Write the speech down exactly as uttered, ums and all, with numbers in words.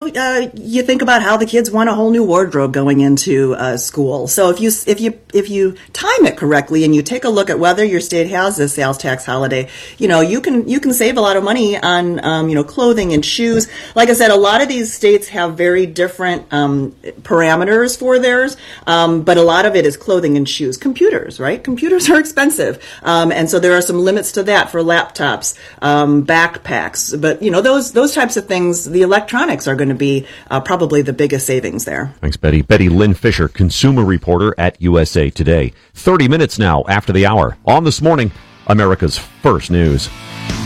uh, you think about how the kids want a whole new wardrobe going into uh, school. So if you if you if you time it correctly and you take a look at whether your state has this sales tax holiday, you know you can you can save a lot of money on um, you know clothing and shoes. Like I said, a lot of these states have very different um, parameters for theirs, um, but a lot of it is clothing and shoes. Computers, right? Computers are expensive, um, and so there are some limits to that for laptops, um, backpacks. But you know those those types of things, the electronics are going to be uh, probably the biggest savings there. Thanks, Betty. Betty Lynn Fisher, consumer reporter at U S A Today. thirty minutes now after the hour. On This Morning, America's First News.